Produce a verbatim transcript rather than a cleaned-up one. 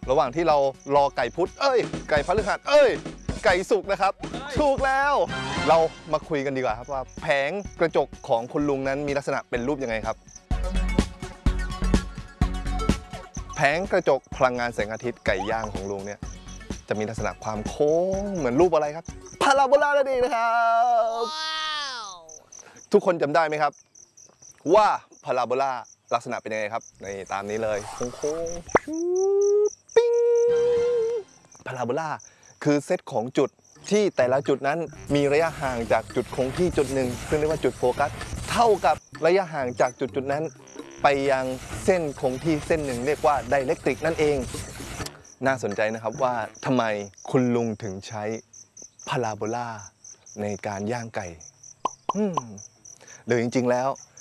ระหว่างที่เรารอไก่พุธเอ้ยไก่พฤหัสเอ้ยไก่สุกนะครับถูกแล้วเรามาคุยกันดีกว่าครับว่าแผงกระจกของคุณลุงนั้นมีลักษณะเป็นรูปยังไงครับแผงกระจกพลังงานแสงอาทิตย์ไก่ย่างของลุงเนี่ยจะมีลักษณะความโค้งเหมือนรูปอะไรครับพาราโบลานั่นเองนะครับทุกคนจำได้ไหมครับว่าพาราโบลาลักษณะเป็นยังไงครับในตามนี้เลยโค้งๆปิ้งพาราโบลาคือเซตของจุดที่แต่ละจุดนั้นมีระยะห่างจากจุดคงที่จุดหนึ่งซึ่งเรียกว่าจุดโฟกัสเท่ากับระยะห่างจากจุดจุดนั้นไปยังเส้นคงที่เส้นหนึ่งเรียกว่าไดเรกตริกนั่นเองน่าสนใจนะครับว่าทำไมคุณลุงถึงใช้พาราโบลาในการย่างไก่หรือจริงๆแล้ว